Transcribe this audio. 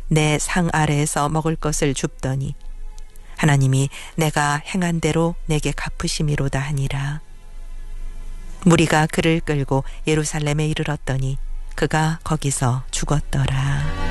내 상 아래에서 먹을 것을 줍더니 하나님이 내가 행한 대로 내게 갚으심이로다 하니라. 무리가 그를 끌고 예루살렘에 이르렀더니 그가 거기서 죽었더라.